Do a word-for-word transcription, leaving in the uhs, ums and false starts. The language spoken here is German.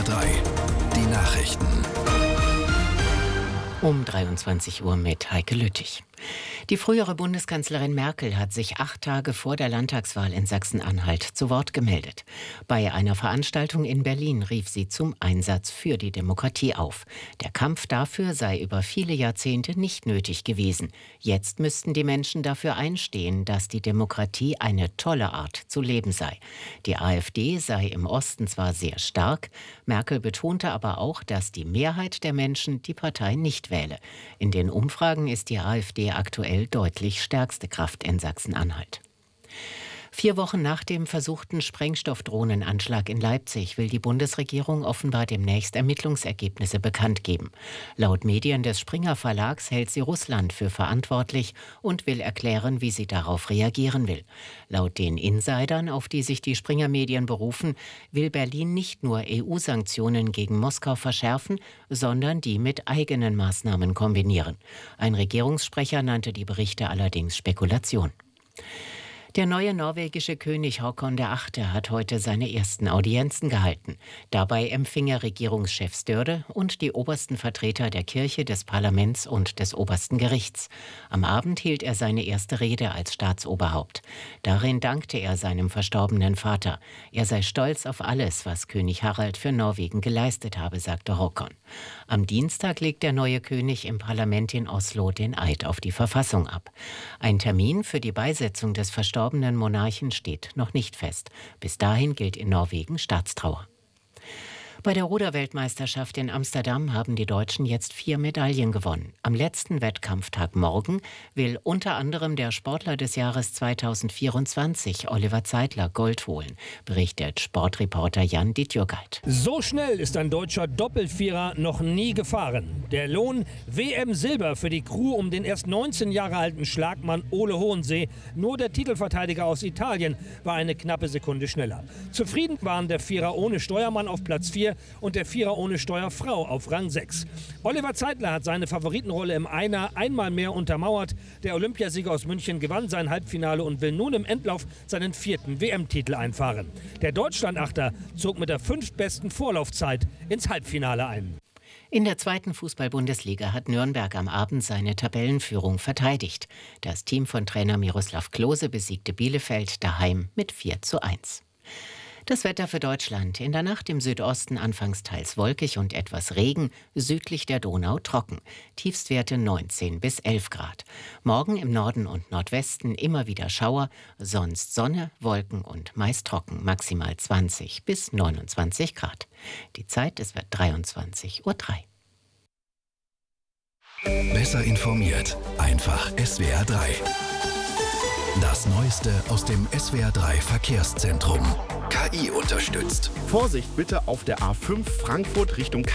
drei, die Nachrichten. Um dreiundzwanzig Uhr mit Heike Lüttich. Die frühere Bundeskanzlerin Merkel hat sich acht Tage vor der Landtagswahl in Sachsen-Anhalt zu Wort gemeldet. Bei einer Veranstaltung in Berlin rief sie zum Einsatz für die Demokratie auf. Der Kampf dafür sei über viele Jahrzehnte nicht nötig gewesen. Jetzt müssten die Menschen dafür einstehen, dass die Demokratie eine tolle Art zu leben sei. Die AfD sei im Osten zwar sehr stark, Merkel betonte aber auch, dass die Mehrheit der Menschen die Partei nicht wähle. In den Umfragen ist die AfD aktuell deutlich stärkste Kraft in Sachsen-Anhalt. Vier Wochen nach dem versuchten Sprengstoffdrohnenanschlag in Leipzig will die Bundesregierung offenbar demnächst Ermittlungsergebnisse bekannt geben. Laut Medien des Springer Verlags hält sie Russland für verantwortlich und will erklären, wie sie darauf reagieren will. Laut den Insidern, auf die sich die Springer Medien berufen, will Berlin nicht nur E U-Sanktionen gegen Moskau verschärfen, sondern die mit eigenen Maßnahmen kombinieren. Ein Regierungssprecher nannte die Berichte allerdings Spekulation. Der neue norwegische König Håkon der Achte hat heute seine ersten Audienzen gehalten. Dabei empfing er Regierungschef Støre und die obersten Vertreter der Kirche, des Parlaments und des obersten Gerichts. Am Abend hielt er seine erste Rede als Staatsoberhaupt. Darin dankte er seinem verstorbenen Vater. Er sei stolz auf alles, was König Harald für Norwegen geleistet habe, sagte Håkon. Am Dienstag legt der neue König im Parlament in Oslo den Eid auf die Verfassung ab. Ein Termin für die Beisetzung des verstorbenen Monarchen steht noch nicht fest. Bis dahin gilt in Norwegen Staatstrauer. Bei der Ruderweltmeisterschaft in Amsterdam haben die Deutschen jetzt vier Medaillen gewonnen. Am letzten Wettkampftag morgen will unter anderem der Sportler des Jahres zweitausendvierundzwanzig, Oliver Zeitler, Gold holen, berichtet Sportreporter Jan Dittjurgeit. So schnell ist ein deutscher Doppelvierer noch nie gefahren. Der Lohn W M-Silber für die Crew um den erst neunzehn Jahre alten Schlagmann Ole Hohensee. Nur der Titelverteidiger aus Italien war eine knappe Sekunde schneller. Zufrieden waren der Vierer ohne Steuermann auf Platz vier und der Vierer ohne Steuerfrau auf Rang sechs. Oliver Zeitler hat seine Favoritenrolle im Einer einmal mehr untermauert. Der Olympiasieger aus München gewann sein Halbfinale und will nun im Endlauf seinen vierten W M-Titel einfahren. Der Deutschlandachter zog mit der fünftbesten Vorlaufzeit ins Halbfinale ein. In der zweiten Fußball-Bundesliga hat Nürnberg am Abend seine Tabellenführung verteidigt. Das Team von Trainer Miroslav Klose besiegte Bielefeld daheim mit vier zu eins. Das Wetter für Deutschland. In der Nacht im Südosten anfangs teils wolkig und etwas Regen, südlich der Donau trocken. Tiefstwerte neunzehn bis elf Grad. Morgen im Norden und Nordwesten immer wieder Schauer, sonst Sonne, Wolken und meist trocken, maximal zwanzig bis neunundzwanzig Grad. Die Zeit, es wird dreiundzwanzig Uhr drei. Besser informiert, einfach S W R drei. Das Neueste aus dem S W R drei Verkehrszentrum. K I unterstützt. Vorsicht bitte auf der A fünf Frankfurt Richtung